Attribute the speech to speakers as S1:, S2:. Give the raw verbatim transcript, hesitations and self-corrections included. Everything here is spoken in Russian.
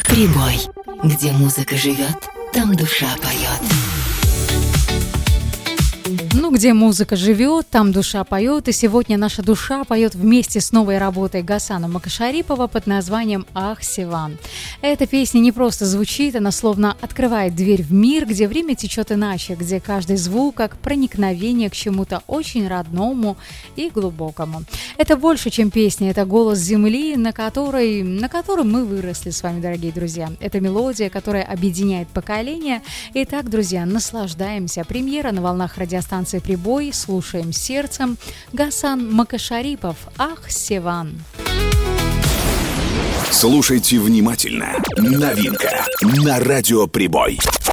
S1: Прибой. Где музыка живет, там душа поет.
S2: Ну, где музыка живет, там душа поет. И сегодня наша душа поет вместе с новой работой Гасана Макашарипова под названием «Ах, Севан». Эта песня не просто звучит, она словно открывает дверь в мир, где время течет иначе, где каждый звук как проникновение к чему-то очень родному и глубокому. Это больше, чем песня, это голос земли, на которой, на котором мы выросли с вами, дорогие друзья. Это мелодия, которая объединяет поколения. Итак, друзья, наслаждаемся. Премьера на волнах радиостанции «Прибой». Слушаем сердцем. Гасан Макашарипов «Ах, Севан».
S3: Слушайте внимательно. Новинка на радио «Прибой».